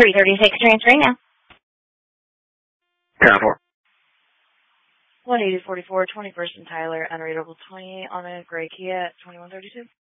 336 transferring now. Counter. 18044, 21st and Tyler, unreadable 20 on a gray Kia at 2132.